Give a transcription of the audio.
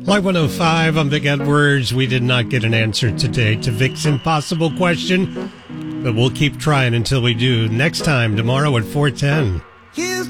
Live 105, I'm Vic Edwards. We did not get an answer today to Vic's impossible question, but we'll keep trying until we do. Next time, tomorrow at 4:10.